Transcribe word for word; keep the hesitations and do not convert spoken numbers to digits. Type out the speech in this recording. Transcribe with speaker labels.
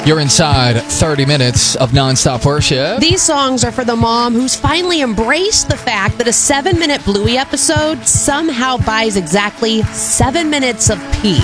Speaker 1: You're inside thirty minutes of nonstop worship.
Speaker 2: These songs are for the mom who's finally embraced the fact that a seven-minute Bluey episode somehow buys exactly seven minutes of peace.